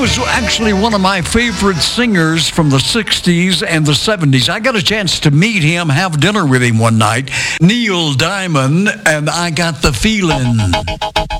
was actually one of my favorite singers from the 60s and the 70s. I got a chance to meet him, have dinner with him one night. Neil Diamond, and I Got the Feeling.